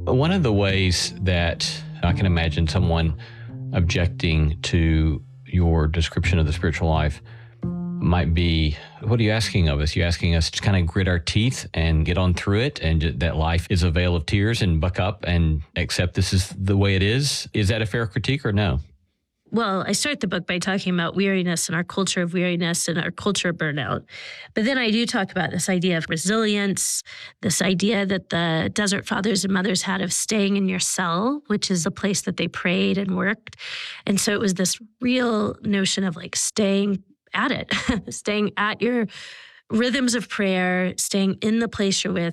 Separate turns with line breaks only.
One of the ways that I can imagine someone objecting to your description of the spiritual life might be, what are you asking of us? You're asking us to kind of grit our teeth and get on through it, and that life is a vale of tears, and buck up and accept this is the way it is. Is that a fair critique or no?
Well, I start the book by talking about weariness and our culture of weariness and our culture of burnout. But then I do talk about this idea of resilience, this idea that the Desert Fathers and Mothers had of staying in your cell, which is a place that they prayed and worked. And so it was this real notion of like staying at it, staying at your rhythms of prayer, staying in the place you're with,